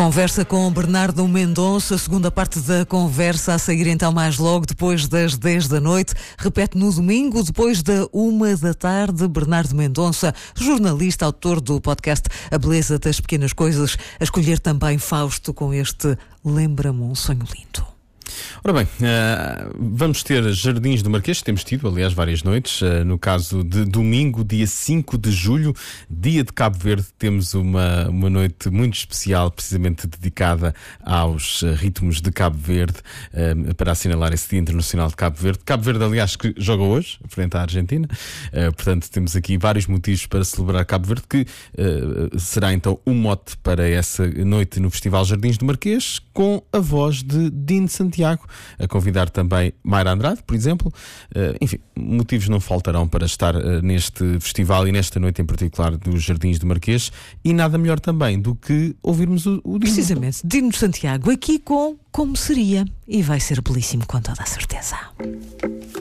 Conversa com Bernardo Mendonça, segunda parte da conversa a sair então mais logo depois das 10 da noite. Repete no domingo, depois da 1 da tarde. Bernardo Mendonça, jornalista, autor do podcast A Beleza das Pequenas Coisas, a escolher também Fausto com este Lembra-me um Sonho Lindo. Ora bem, vamos ter Jardins do Marquês, que temos tido, aliás, várias noites. No caso de domingo, dia 5 de julho, dia de Cabo Verde, temos uma noite muito especial, precisamente dedicada aos ritmos de Cabo Verde, para assinalar esse Dia Internacional de Cabo Verde. Cabo Verde, aliás, que joga hoje, frente à Argentina. Portanto, temos aqui vários motivos para celebrar Cabo Verde, que será então um mote para essa noite no Festival Jardins do Marquês, com a voz de Dino Santiago, a convidar também Mayra Andrade, por exemplo. Enfim, motivos não faltarão para estar neste festival e nesta noite em particular dos Jardins do Marquês, e nada melhor também do que ouvirmos o Dino. Precisamente, Dino Santiago, aqui com Como Seria, e vai ser belíssimo com toda a certeza.